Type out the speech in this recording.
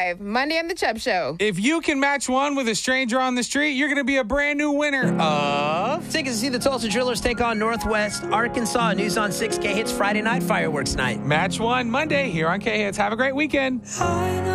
5, Monday on The Chubb Show. If you can match one with a stranger on the street, you're going to be a brand new winner of... Tickets to see the Tulsa Drillers take on Northwest Arkansas. News on 6K Hits Friday night fireworks night. Match one Monday here on K-Hits. Have a great weekend.